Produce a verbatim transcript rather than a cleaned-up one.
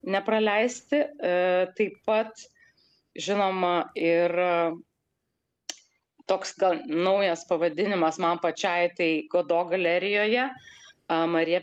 nepraleisti. Taip pat, žinoma, ir toks gal naujas pavadinimas man pačiai, tai Godo galerijoje Marija